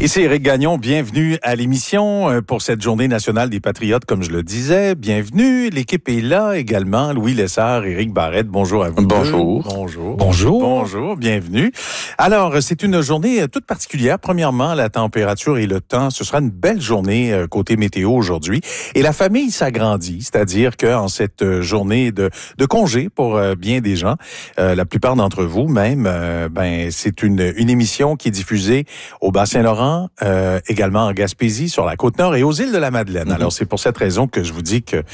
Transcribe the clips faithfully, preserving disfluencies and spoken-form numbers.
Ici Éric Gagnon, bienvenue à l'émission pour cette journée nationale des Patriotes, comme je le disais. Bienvenue, l'équipe est là également. Louis Lessard, Éric Barrette, bonjour à vous. Bonjour. Deux. Bonjour. Bonjour. Bonjour, bienvenue. Alors, c'est une journée toute particulière. Premièrement, la température et le temps. Ce sera une belle journée côté météo aujourd'hui. Et la famille s'agrandit, c'est-à-dire qu'en cette journée de, de congé pour bien des gens, euh, la plupart d'entre vous même, euh, ben c'est une, une émission qui est diffusée au Bas-Saint-Laurent, Euh, également en Gaspésie, sur la Côte-Nord et aux îles de la Madeleine. Mm-hmm. Alors, c'est pour cette raison que je vous dis que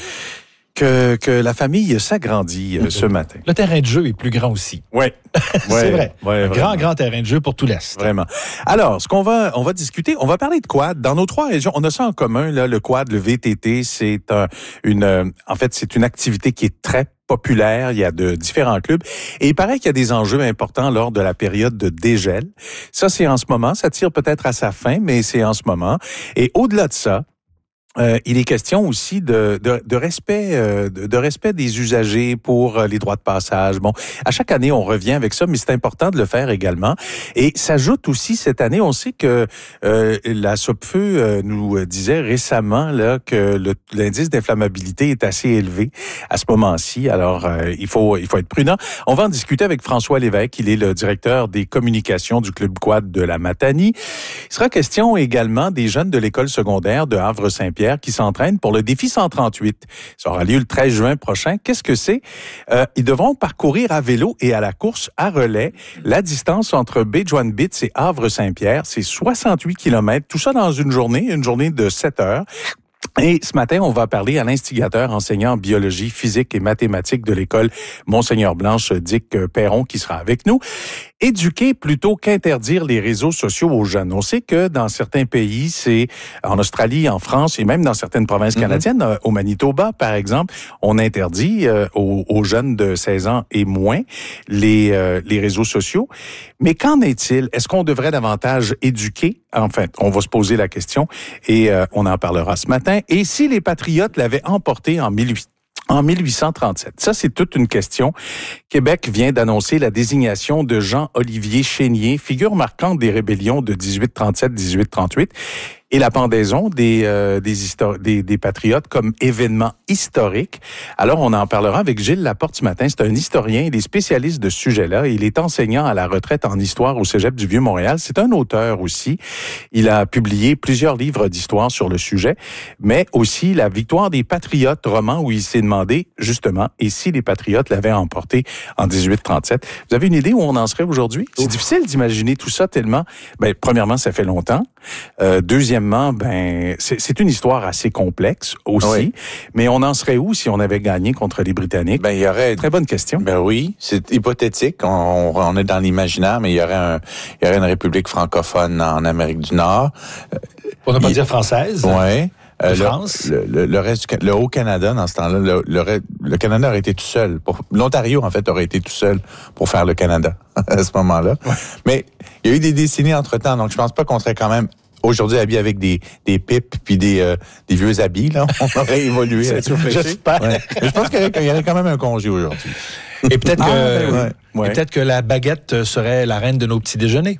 que, que la famille s'agrandit euh, ce matin. Le terrain de jeu est plus grand aussi. Oui. C'est ouais, vrai. Ouais, un grand, grand terrain de jeu pour tout l'Est. Vraiment. Alors, ce qu'on va, on va discuter, on va parler de quad. Dans nos trois régions, on a ça en commun, là, le quad, le V T T, c'est un, une, euh, en fait, c'est une activité qui est très populaire. Il y a de différents clubs. Et il paraît qu'il y a des enjeux importants lors de la période de dégel. Ça, c'est en ce moment. Ça tire peut-être à sa fin, mais c'est en ce moment. Et au-delà de ça, Euh, il est question aussi de, de, de respect, euh, de, de respect des usagers pour euh, les droits de passage. Bon, à chaque année, on revient avec ça, mais c'est important de le faire également. Et s'ajoute aussi cette année, on sait que euh, la Sopfeu euh, nous disait récemment là que le, l'indice d'inflammabilité est assez élevé à ce moment-ci. Alors, euh, il faut il faut être prudent. On va en discuter avec François Lévesque. Il est le directeur des communications du Club Quad de la Matanie. Il sera question également des jeunes de l'école secondaire de Havre-Saint-Pierre qui s'entraînent pour le défi cent trente-huit. Ça aura lieu le treize juin prochain. Qu'est-ce que c'est? Euh, ils devront parcourir à vélo et à la course à relais la distance entre Baie-Joinne-Bitz et Havre-Saint-Pierre. C'est soixante-huit kilomètres. Tout ça dans une journée, une journée de sept heures. Et ce matin, on va parler à l'instigateur enseignant en biologie, physique et mathématiques de l'école Monseigneur Blanche, Dick Perron, qui sera avec nous. Éduquer plutôt qu'interdire les réseaux sociaux aux jeunes. On sait que dans certains pays, c'est en Australie, en France et même dans certaines provinces canadiennes, mm-hmm. au Manitoba, par exemple, on interdit euh, aux, aux jeunes de seize ans et moins les, euh, les réseaux sociaux. Mais qu'en est-il? Est-ce qu'on devrait davantage éduquer? Enfin, on va se poser la question et euh, on en parlera ce matin. Et si les Patriotes l'avaient emporté en mille huit cent trente-sept? Ça, c'est toute une question. Québec vient d'annoncer la désignation de Jean-Olivier Chénier, figure marquante des rébellions de dix-huit trente-sept dix-huit trente-huit, et la pendaison des, euh, des, histori- des, des Patriotes comme événement historique. Alors, on en parlera avec Gilles Laporte ce matin. C'est un historien, il est spécialiste de ce sujet-là. Il est enseignant à la retraite en histoire au Cégep du Vieux-Montréal. C'est un auteur aussi. Il a publié plusieurs livres d'histoire sur le sujet, mais aussi La victoire des Patriotes, roman où il s'est demandé, justement, et si les Patriotes l'avaient emporté en dix-huit trente-sept. Vous avez une idée où on en serait aujourd'hui? C'est difficile d'imaginer tout ça tellement... Ben, premièrement, ça fait longtemps. Euh, deuxièmement, ben, c'est, c'est une histoire assez complexe aussi. Oui. Mais on en serait où si on avait gagné contre les Britanniques? Ben, il y aurait... Très bonne question. Ben oui, c'est hypothétique. On, on est dans l'imaginaire, mais il y aurait un, il y aurait une république francophone en Amérique du Nord. Pour ne pas il... dire française. Oui. Euh, France. Le, le, le reste du, le Haut-Canada, dans ce temps-là, le, le, le Canada aurait été tout seul. Pour, L'Ontario, en fait, aurait été tout seul pour faire le Canada à ce moment-là. Ouais. Mais il y a eu des décennies entre-temps, donc je pense pas qu'on serait quand même aujourd'hui habillé avec des, des pipes puis des, euh, des vieux habits. Là. On aurait évolué. J'espère. Ouais. Mais je pense qu'il y, aurait, il y aurait quand même un congé aujourd'hui. Et peut-être, ah, que, ben oui. ouais. et peut-être que la baguette serait la reine de nos petits déjeuners.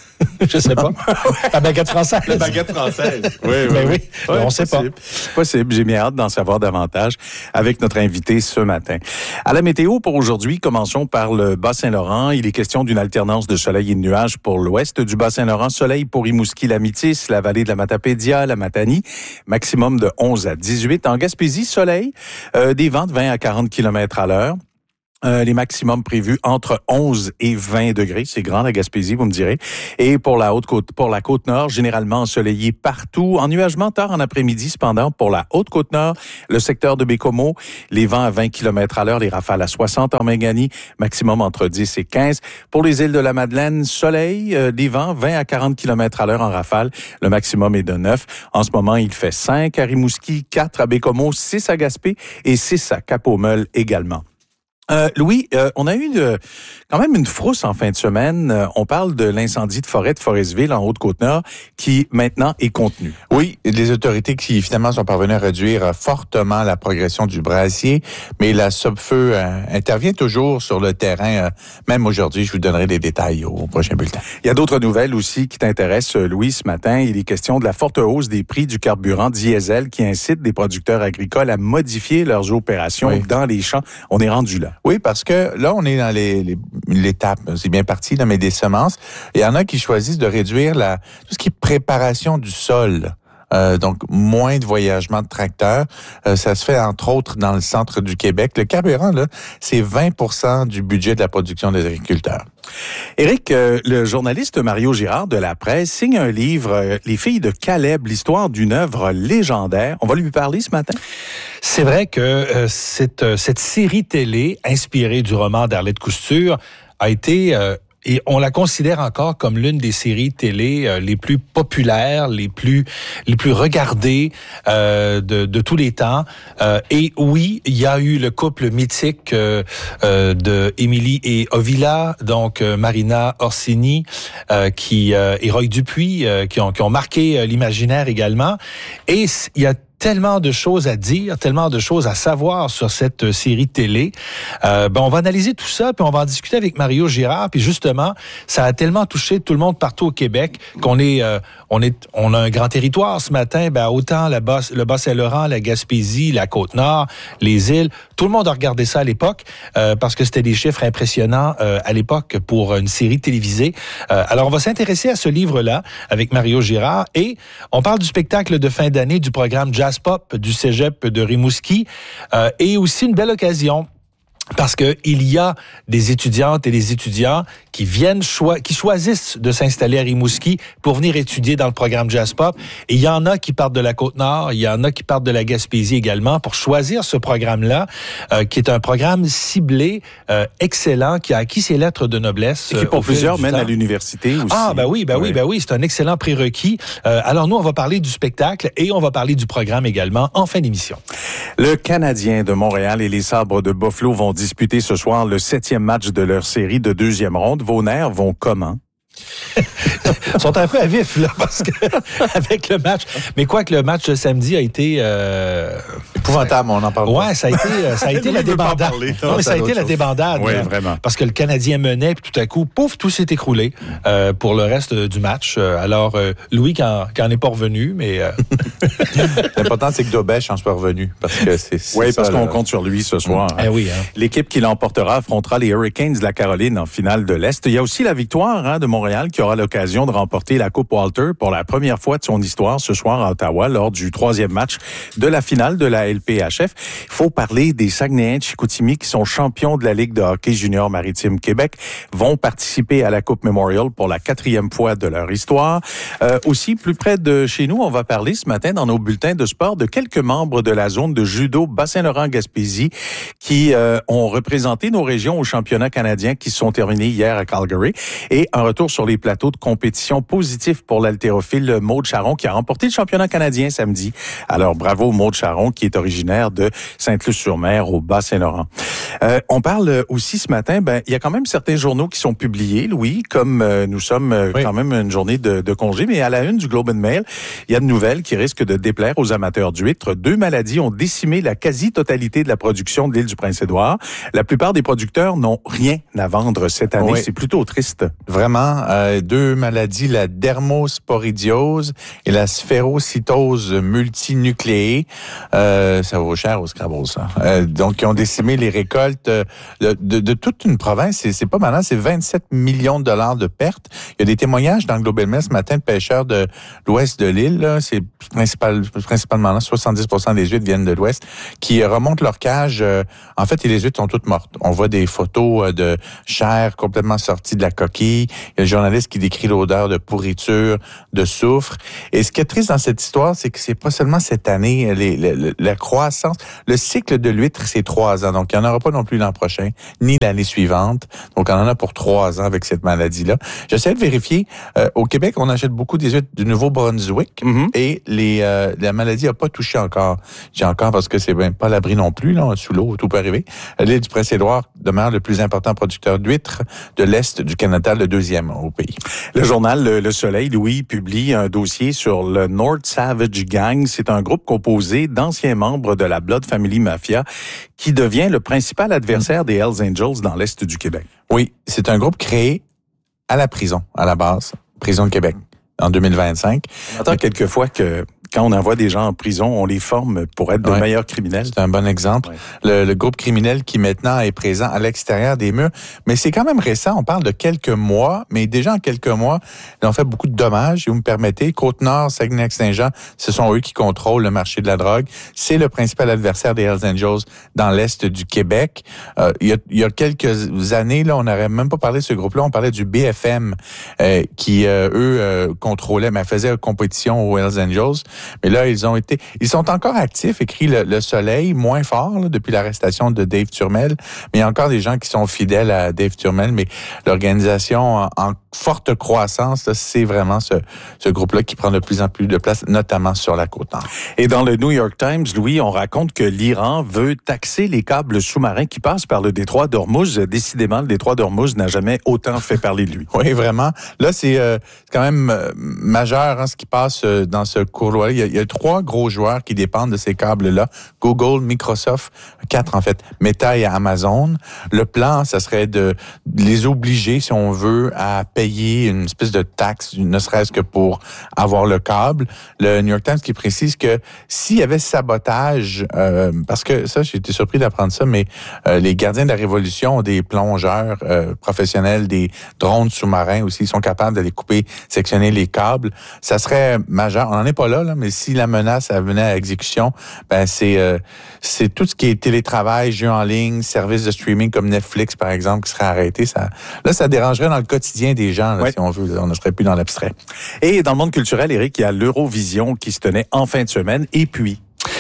Je sais pas. La baguette française. La baguette française. Oui, oui, mais oui. oui. On ne sait pas. Possible. J'ai bien hâte d'en savoir davantage avec notre invité ce matin. À la météo pour aujourd'hui, commençons par le Bas-Saint-Laurent. Il est question d'une alternance de soleil et de nuages pour l'ouest du Bas-Saint-Laurent. Soleil pour Rimouski, la Métis, la vallée de la Matapédia, la Matanie. Maximum de onze à dix-huit. En Gaspésie, soleil, euh, des vents de vingt à quarante kilomètres à l'heure. Euh, les maximums prévus entre onze et vingt degrés. C'est grand, la Gaspésie, vous me direz. Et pour la haute côte, pour la côte nord, généralement ensoleillé partout. Ennuagement tard en après-midi, cependant, pour la haute côte nord, le secteur de Bécomo, les vents à vingt kilomètres à l'heure, les rafales à soixante en Méganie, maximum entre dix et quinze. Pour les îles de la Madeleine, soleil, euh, les vents vingt à quarante kilomètres à l'heure en rafale, le maximum est de neuf. En ce moment, il fait cinq à Rimouski, quatre à Bécomo, six à Gaspé et six à Cap-aux-Meules également. Euh, Louis, euh, on a eu de, quand même une frousse en fin de semaine. Euh, on parle de l'incendie de forêt de Forestville en Haute-Côte-Nord qui maintenant est contenu. Oui, les autorités qui finalement sont parvenues à réduire fortement la progression du brasier, mais la Sopfeu euh, intervient toujours sur le terrain. Euh, même aujourd'hui, je vous donnerai des détails au prochain bulletin. Il y a d'autres nouvelles aussi qui t'intéressent, Louis, ce matin. Il est question de la forte hausse des prix du carburant diesel qui incite des producteurs agricoles à modifier leurs opérations oui. dans les champs. On est rendu là. Oui, parce que là, on est dans les, les, l'étape, c'est bien parti, là, mais des semences. Il y en a qui choisissent de réduire la, tout ce qui est préparation du sol. Euh, donc, moins de voyagement de tracteurs. Euh, ça se fait, entre autres, dans le centre du Québec. Le carburant, là, c'est vingt pour cent du budget de la production des agriculteurs. Éric, euh, le journaliste Mario Girard de La Presse signe un livre, euh, Les filles de Caleb, l'histoire d'une œuvre légendaire. On va lui parler ce matin? C'est vrai que euh, cette, euh, cette série télé, inspirée du roman d'Arlette Cousture, a été... Euh, Et on la considère encore comme l'une des séries télé euh, les plus populaires, les plus les plus regardées euh, de, de tous les temps. Euh, et oui, il y a eu le couple mythique euh, euh, de Émilie et Ovila, donc euh, Marina Orsini, euh, qui euh, et Roy Dupuis, euh, qui ont qui ont marqué euh, l'imaginaire également. Et il y a tellement de choses à dire, tellement de choses à savoir sur cette série télé. Euh, ben on va analyser tout ça, puis on va en discuter avec Mario Girard. Puis justement, ça a tellement touché tout le monde partout au Québec qu'on est, euh, on est, on a un grand territoire ce matin. Ben autant la Bas, le Bas-Saint-Laurent, la Gaspésie, la Côte-Nord, les îles. Tout le monde a regardé ça à l'époque euh, parce que c'était des chiffres impressionnants euh, à l'époque pour une série télévisée. Euh, alors on va s'intéresser à ce livre-là avec Mario Girard et on parle du spectacle de fin d'année du programme Jazz Pop du Cégep de Rimouski euh, et aussi une belle occasion parce que il y a des étudiantes et des étudiants qui viennent choi- qui choisissent de s'installer à Rimouski pour venir étudier dans le programme Jazz Pop. Et il y en a qui partent de la Côte-Nord, il y en a qui partent de la Gaspésie également pour choisir ce programme-là, euh, qui est un programme ciblé, euh, excellent, qui a acquis ses lettres de noblesse. Et qui pour euh, plusieurs mène temps. à l'université aussi. Ah ben oui, ben oui, oui ben oui, c'est un excellent prérequis. Euh, alors nous, on va parler du spectacle et on va parler du programme également en fin d'émission. Le Canadien de Montréal et les Sabres de Buffalo vont disputer ce soir le septième match de leur série de deuxième ronde. Vos nerfs vont comment? Ils sont un peu à vif, là, parce que, avec le match. Mais quoi que le match de samedi a été, euh, épouvantable, on en parle. Ouais, ça a été, ça a été la débandade. Non, non, mais ça a été la débandade. Oui, vraiment. Parce que le Canadien menait, puis tout à coup, pouf, tout s'est écroulé, euh, pour le reste du match. Alors, euh, Louis, qui en est pas revenu, mais, euh... L'important, c'est que Dobèche en soit revenu, parce que c'est, c'est Oui, ça, parce qu'on là. compte sur lui ce soir. Eh oui, hein. L'équipe qui l'emportera affrontera les Hurricanes de la Caroline en finale de l'Est. Il y a aussi la victoire, hein, de Montréal qui aura l'occasion de remporter la Coupe Walter pour la première fois de son histoire ce soir à Ottawa lors du troisième match de la finale de la L P H F. Il faut parler des Saguenayens de Chicoutimi qui sont champions de la Ligue de hockey junior maritime Québec, vont participer à la Coupe Memorial pour la quatrième fois de leur histoire. Euh, aussi, plus près de chez nous, on va parler ce matin dans nos bulletins de sport de quelques membres de la zone de judo Bas-Saint-Laurent-Gaspésie qui euh, ont représenté nos régions au championnat canadien qui se sont terminés hier à Calgary. Et un retour sur les plateaux de compétition positif pour l'haltérophile Maude Charon qui a remporté le championnat canadien samedi. Alors bravo Maude Charon qui est originaire de Sainte-Luce-sur-Mer au Bas-Saint-Laurent. Euh, on parle aussi ce matin, ben il y a quand même certains journaux qui sont publiés, Louis, comme euh, nous sommes euh, oui. quand même une journée de, de congé, mais à la une du Globe and Mail, il y a de nouvelles qui risquent de déplaire aux amateurs d'huîtres. Deux maladies ont décimé la quasi-totalité de la production de l'île du Prince-Édouard. La plupart des producteurs n'ont rien à vendre cette année. Oui. C'est plutôt triste. Vraiment, euh, deux maladies, la dermosporidiose et la sphérocytose multinucléée. Euh, ça vaut cher au Scrabble, ça. Euh, donc, ils ont décimé les récoltes de, de, de toute une province. C'est, c'est pas malin, c'est vingt-sept millions de dollars de pertes. Il y a des témoignages dans le Globe and Mail ce matin de pêcheurs de l'ouest de l'île. Là. C'est principal, principalement là, soixante-dix pour cent des huîtres viennent de l'ouest, qui remontent leur cage. Euh, en fait, et les huîtres sont toutes mortes. On voit des photos de chair complètement sortie de la coquille. Il y a le journaliste qui décrit l'odeur de pourriture, de soufre. Et ce qui est triste dans cette histoire, c'est que c'est pas seulement cette année. Les, les, la, croissance, le cycle de l'huître, c'est trois ans. Donc, il n'y en aura pas non plus l'an prochain, ni l'année suivante. Donc, on en a pour trois ans avec cette maladie-là. J'essaie de vérifier. Euh, au Québec, on achète beaucoup des huîtres du Nouveau-Brunswick mm-hmm. et les, euh, la maladie n'a pas touché encore. J'ai encore parce que c'est ben, pas l'abri non plus, là, sous l'eau, tout peut arriver. L'île du Prince-Édouard demeure le plus important producteur d'huîtres de l'Est du Canada, le deuxième au pays. Le journal Le, le Soleil, Louis, publie un dossier sur le North Savage Gang. C'est un groupe composé d'anciens membres de la Blood Family Mafia qui devient le principal adversaire des Hells Angels dans l'Est du Québec. Oui, c'est un groupe créé à la prison, à la base, prison de Québec, en deux mille vingt-cinq. On entend quelquefois que quand on envoie des gens en prison, on les forme pour être de ouais, meilleurs criminels. C'est un bon exemple. Ouais. Le, le groupe criminel qui maintenant est présent à l'extérieur des murs. Mais c'est quand même récent. On parle de quelques mois, mais déjà en quelques mois, ils ont fait beaucoup de dommages. Si vous me permettez, Côte-Nord, Saguenay-Lac-Saint-Jean, ce sont eux qui contrôlent le marché de la drogue. C'est le principal adversaire des Hells Angels dans l'Est du Québec. Euh, il, y a, il y a quelques années, là, on n'aurait même pas parlé de ce groupe-là. On parlait du B F M euh, qui, euh, eux, euh, contrôlaient, mais faisaient compétition aux Hells Angels. Mais là, ils ont été, ils sont encore actifs, écrit le, le Soleil, moins fort là, depuis l'arrestation de Dave Turmel. Mais il y a encore des gens qui sont fidèles à Dave Turmel. Mais l'organisation en, en forte croissance, là, c'est vraiment ce, ce groupe-là qui prend de plus en plus de place, notamment sur la côte nord. Et dans le New York Times, Louis, on raconte que l'Iran veut taxer les câbles sous-marins qui passent par le détroit d'Ormuz. Décidément, le détroit d'Ormuz n'a jamais autant fait parler de lui. Oui, vraiment. Là, c'est euh, quand même euh, majeur hein, ce qui passe euh, dans ce couloir. Il y, a, il y a trois gros joueurs qui dépendent de ces câbles-là. Google, Microsoft, quatre en fait, Meta et Amazon. Le plan, ça serait de les obliger, si on veut, à payer une espèce de taxe, ne serait-ce que pour avoir le câble. Le New York Times qui précise que s'il y avait sabotage, euh, parce que ça, j'ai été surpris d'apprendre ça, mais euh, les gardiens de la Révolution ont des plongeurs euh, professionnels, des drones sous-marins aussi, ils sont capables d'aller couper, sectionner les câbles. Ça serait majeur. On n'en est pas là, là, mais si la menace elle venait à exécution, ben c'est euh, c'est tout ce qui est télétravail, jeux en ligne, services de streaming comme Netflix, par exemple, qui serait arrêté. Ça, là, ça dérangerait dans le quotidien des gens, là, ouais. si on veut. Là, on ne serait plus dans l'abstrait. Et dans le monde culturel, Éric, il y a l'Eurovision qui se tenait en fin de semaine. Et puis...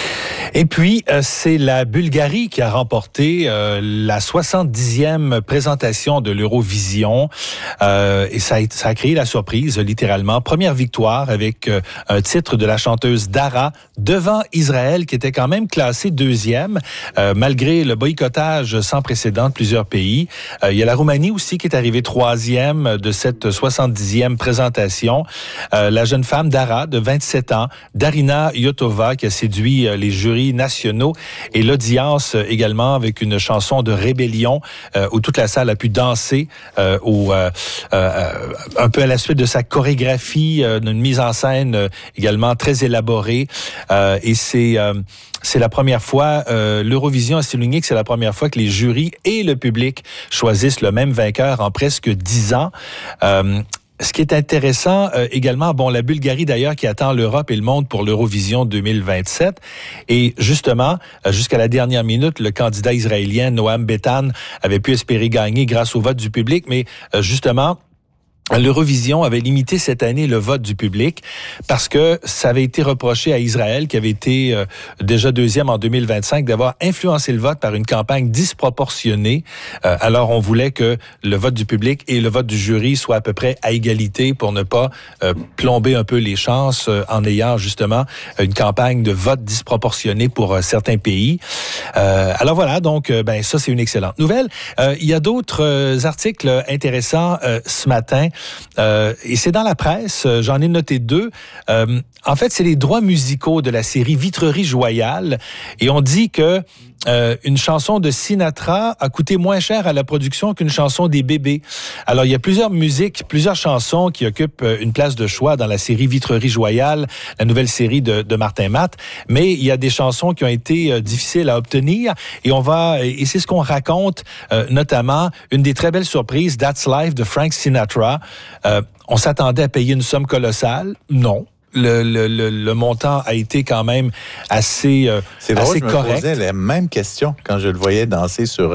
Et puis, euh, c'est la Bulgarie qui a remporté euh, la soixante-dixième présentation de l'Eurovision. Euh, et ça a, ça a créé la surprise, littéralement. Première victoire avec euh, un titre de la chanteuse Dara devant Israël, qui était quand même classé deuxième, euh, malgré le boycottage sans précédent de plusieurs pays. Euh, il y a la Roumanie aussi qui est arrivée troisième de cette soixante-dixième présentation. Euh, la jeune femme Dara, de vingt-sept ans, Darina Yotova, qui a séduit euh, les jurys nationaux et l'audience également avec une chanson de rébellion euh, où toute la salle a pu danser euh, au, euh, euh, un peu à la suite de sa chorégraphie, euh, d'une mise en scène euh, également très élaborée. Euh, et c'est... Euh, C'est la première fois, euh, l'Eurovision a souligné que c'est la première fois que les jurys et le public choisissent le même vainqueur en presque dix ans. Euh, Ce qui est intéressant euh, également, bon, la Bulgarie d'ailleurs qui attend l'Europe et le monde pour l'Eurovision deux mille vingt-sept. Et justement, euh, jusqu'à la dernière minute, le candidat israélien Noam Betan avait pu espérer gagner grâce au vote du public. Mais euh, justement, l'Eurovision avait limité cette année le vote du public parce que ça avait été reproché à Israël, qui avait été euh, déjà deuxième en deux mille vingt-cinq, d'avoir influencé le vote par une campagne disproportionnée. Euh, alors, on voulait que le vote du public et le vote du jury soient à peu près à égalité pour ne pas euh, plomber un peu les chances euh, en ayant justement une campagne de vote disproportionné pour euh, certains pays. Euh, alors voilà, donc euh, ben ça, c'est une excellente nouvelle. Euh, il y a d'autres euh, articles intéressants euh, ce matin. Euh, et c'est dans la presse, euh, j'en ai noté deux. Euh, en fait, c'est les droits musicaux de la série Vitrerie Joyale. Et on dit que euh, une chanson de Sinatra a coûté moins cher à la production qu'une chanson des bébés. Alors, il y a plusieurs musiques, plusieurs chansons qui occupent une place de choix dans la série Vitrerie Joyale, la nouvelle série de, de Martin Matt. Mais il y a des chansons qui ont été euh, difficiles à obtenir. Et on va, et c'est ce qu'on raconte, euh, notamment une des très belles surprises, That's Life de Frank Sinatra. Euh, on s'attendait à payer une somme colossale. Non. Le, le, le, le montant a été quand même assez, euh, C'est drôle, assez je me correct. posais la même question quand je le voyais danser sur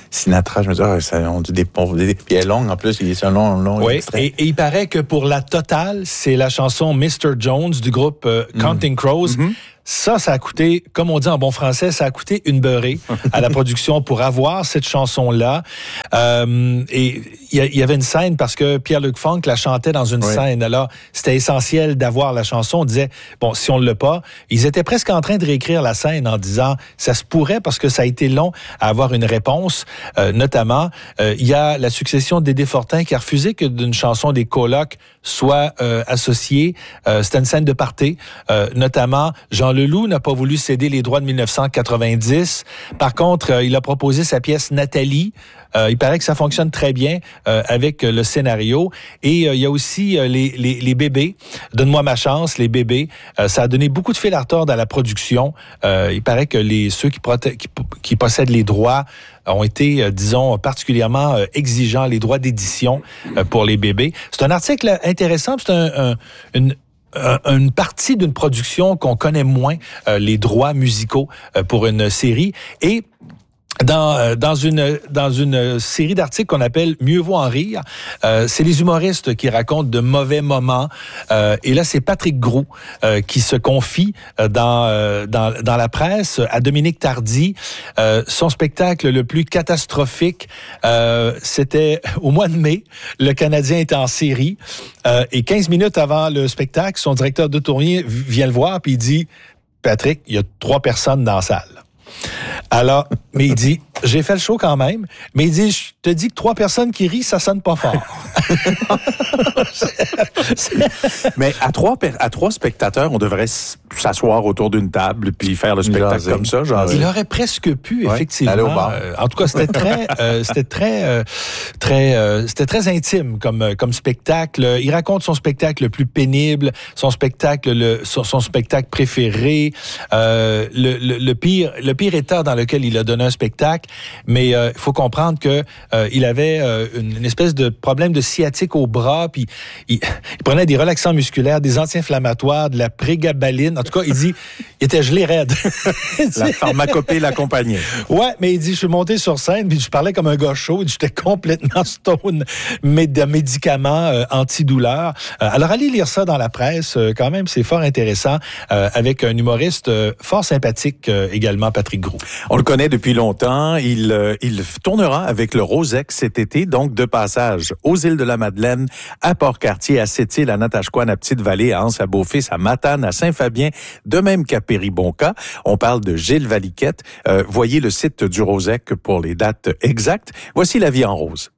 Sinatra, je me dis, ah, ça, on dit des pauvres, des, puis elle est longue en plus, c'est un long, long oui, extrait. Et, et il paraît que pour la totale, c'est la chanson mister Jones du groupe euh, Counting Crows. Mm-hmm. Ça, ça a coûté, comme on dit en bon français, ça a coûté une beurrée à la production pour avoir cette chanson-là. Euh, et il y, y avait une scène parce que Pierre-Luc Funk la chantait dans une oui. scène. Alors, c'était essentiel d'avoir la chanson. On disait, bon, si on ne l'a pas, ils étaient presque en train de réécrire la scène en disant, ça se pourrait parce que ça a été long à avoir une réponse. Euh, notamment, euh, il y a la succession de Dédé Fortin qui a refusé que d'une chanson des colocs soit euh, associée. Euh, c'était une scène de party. Euh, notamment, Jean Leloup n'a pas voulu céder les droits de dix-neuf cent quatre-vingt-dix. Par contre, euh, il a proposé sa pièce Nathalie. Euh, il paraît que ça fonctionne très bien euh, avec euh, le scénario. Et euh, il y a aussi euh, les, les, les bébés. Donne-moi ma chance, les bébés. Euh, ça a donné beaucoup de fil à retordre à la production. Euh, il paraît que les ceux qui, prote- qui, qui possèdent les droits ont été, euh, disons, particulièrement euh, exigeants, les droits d'édition euh, pour les bébés. C'est un article intéressant. C'est un, un, une Euh, une partie d'une production qu'on connaît moins, euh, les droits musicaux euh, pour une série. Et Dans, euh, dans une dans une série d'articles qu'on appelle Mieux vaut en rire, euh, c'est les humoristes qui racontent de mauvais moments. Euh, et là, c'est Patrick Groux euh, qui se confie euh, dans, euh, dans dans la presse à Dominique Tardy. Euh, son spectacle le plus catastrophique, euh, c'était au mois de mai. Le Canadien était en série. Euh, et quinze minutes avant le spectacle, son directeur de tournée vient le voir puis il dit « Patrick, il y a trois personnes dans la salle. » Alors, mais il dit, j'ai fait le show quand même, mais il dit, je te dis que trois personnes qui rient, ça sonne pas fort. Mais à trois, à trois spectateurs, on devrait s'asseoir autour d'une table puis faire le spectacle jaser. Comme ça. Jaser. Il aurait presque pu, ouais. effectivement. Aller au bar. Euh, en tout cas, c'était très, euh, c'était très, euh, très, euh, c'était très intime comme comme spectacle. Il raconte son spectacle le plus pénible, son spectacle, le, son, son spectacle préféré, euh, le, le, le pire, le pire état dans lequel il a donné un spectacle. Mais il euh, faut comprendre que euh, il avait euh, une, une espèce de problème de sciatique au bras, puis il, il prenait des relaxants musculaires, des anti-inflammatoires, de la prégabaline. En tout cas, il dit, il était gelé raide. La pharmacopée l'accompagnait. Ouais, mais il dit, je suis monté sur scène, puis je parlais comme un gars chaud, j'étais complètement stone, mais de médicaments euh, antidouleurs. Euh, alors, allez lire ça dans la presse, euh, quand même, c'est fort intéressant, euh, avec un humoriste euh, fort sympathique euh, également, Patrick Groux. On le connaît depuis longtemps. Il, euh, il tournera avec le Rosex cet été, donc de passage aux îles de la Madeleine, à Port-Cartier, à Sept-Îles, à Natashquan, à Petite-Vallée, à Anse, à Beaufils, à Matane, à Saint-Fabien, de même qu'à Péribonka. On parle de Gilles Valiquette. Euh, voyez le site du Rosex pour les dates exactes. Voici La vie en rose.